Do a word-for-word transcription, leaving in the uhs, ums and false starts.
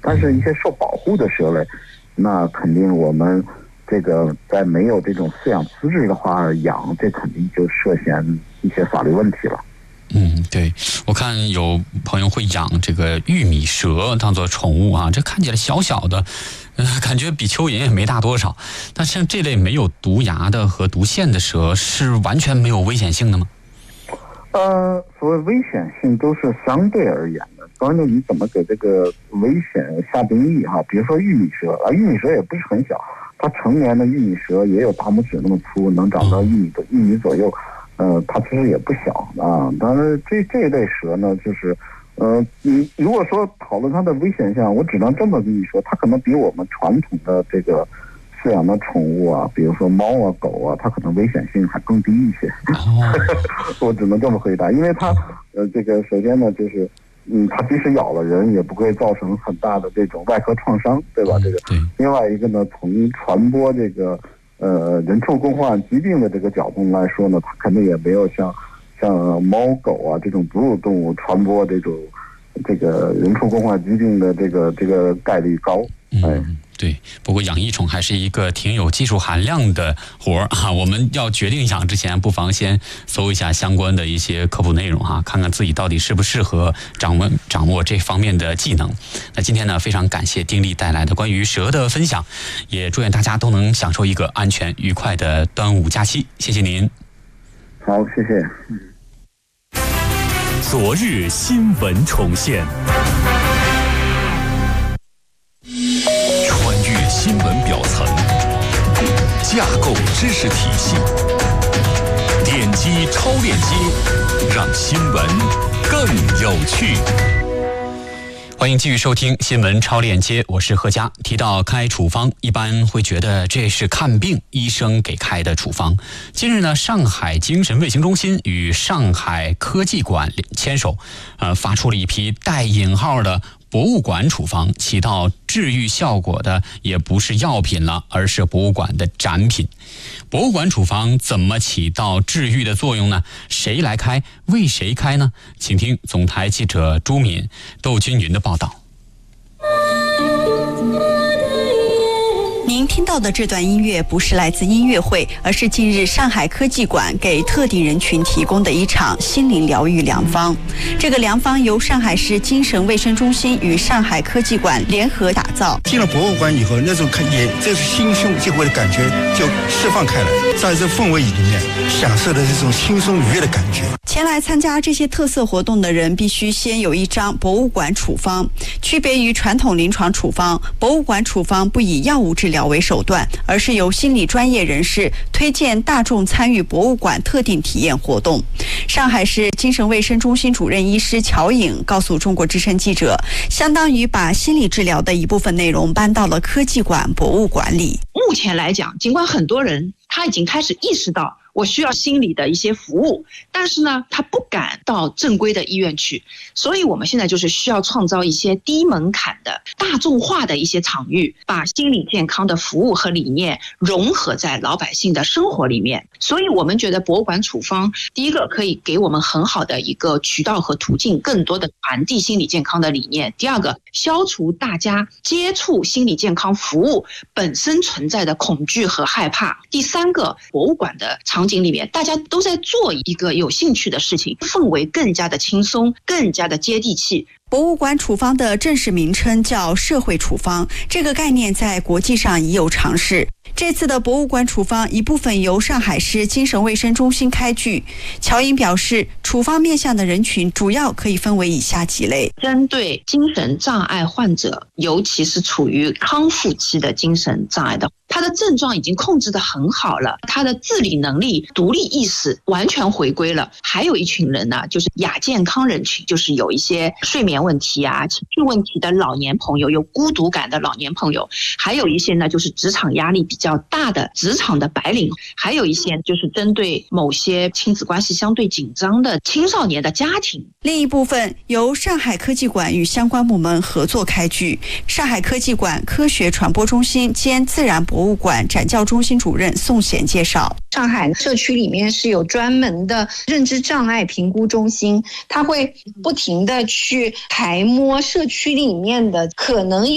但是一些受保护的蛇类，那肯定我们这个在没有这种饲养资质的话养，这肯定就涉嫌一些法律问题了。 嗯，对，我看有朋友会养这个玉米蛇当做宠物啊，这看起来小小的，呃，感觉比蚯蚓也没大多少。但像这类没有毒牙的和毒腺的蛇，是完全没有危险性的吗？ 呃，所谓危险性都是相对而言的，关键你怎么给这个危险下定义哈？比如说玉米蛇啊，玉米蛇也不是很小，它成年的玉米蛇也有大拇指那么粗，能长到一米多、一米左右。呃，它其实也不小啊，但是这这一类蛇呢，就是，呃，你如果说讨论它的危险性，我只能这么跟你说，它可能比我们传统的这个饲养的宠物啊，比如说猫啊、狗啊，它可能危险性还更低一些。我只能这么回答，因为它，呃，这个首先呢，就是，嗯，它即使咬了人，也不会造成很大的这种外科创伤，对吧？这个，另外一个呢，从传播这个。呃，人畜共患疾病的这个角度来说呢，它肯定也没有像像猫狗啊这种哺乳动物传播这种这个人畜共患疾病的这个这个概率高。哎。 嗯，对，不过养异宠还是一个挺有技术含量的活儿啊。我们要决定养之前，不妨先搜一下相关的一些科普内容啊，看看自己到底适不适合掌握掌握这方面的技能。那今天呢，非常感谢丁力带来的关于蛇的分享，也祝愿大家都能享受一个安全愉快的端午假期。谢谢您。 好，谢谢。 昨日新闻重现。穿越新闻表层，架构知识体系，点击超链接，让新闻更有趣。 欢迎继续收听新闻超链接，我是何佳。提到开处方，一般会觉得这是看病医生给开的处方。近日呢，上海精神卫生中心与上海科技馆牵手，呃，发出了一批带引号的博物馆处方，起到治愈效果的也不是药品了，而是博物馆的展品。博物馆处方怎么起到治愈的作用呢？谁来开？为谁开呢？请听总台记者朱敏、窦君云的报道。 您听到的这段音乐不是来自音乐会，而是近日上海科技馆给特定人群提供的一场心灵疗愈良方。这个良方由上海市精神卫生中心与上海科技馆联合打造。 进了博物馆以后，那种也这是心胸结会的感觉就释放开来，在这氛围里面享受的这种轻松愉悦的感觉。 前来参加这些特色活动的人必须先有一张博物馆处方。区别于传统临床处方，博物馆处方不以药物治疗为手段，而是由心理专业人士推荐大众参与博物馆特定体验活动。上海市精神卫生中心主任医师乔颖告诉中国之声记者，相当于把心理治疗的一部分内容搬到了科技馆博物馆里。 目前来讲，尽管很多人他已经开始意识到我需要心理的一些服务，但是呢，他不敢到正规的医院去，所以我们现在就是需要创造一些低门槛的大众化的一些场域，把心理健康的服务和理念融合在老百姓的生活里面。所以我们觉得博物馆处方，第一个可以给我们很好的一个渠道和途径，更多的传递心理健康的理念；第二个，消除大家接触心理健康服务本身存在的恐惧和害怕；第三个，博物馆的场景里面大家都在做一个有兴趣的事情，氛围更加的轻松，更加的接地气。 博物馆处方的正式名称叫社会处方，这个概念在国际上已有尝试。这次的博物馆处方一部分由上海市精神卫生中心开具。乔颖表示，处方面向的人群主要可以分为以下几类： 针对精神障碍患者，尤其是处于康复期的精神障碍的，他的症状已经控制得很好了，他的自理能力、独立意识完全回归了。还有一群人呢，就是亚健康人群，就是有一些睡眠问题啊、情绪问题的老年朋友，有孤独感的老年朋友，还有一些呢就是职场压力比较大的职场的白领，还有一些就是针对某些亲子关系相对紧张的青少年的家庭。 另一部分由上海科技馆与相关部门合作开具。上海科技馆科学传播中心兼自然博物馆展教中心主任宋贤介绍， 上海社区里面是有专门的认知障碍评估中心，它会不停的去排摸社区里面的可能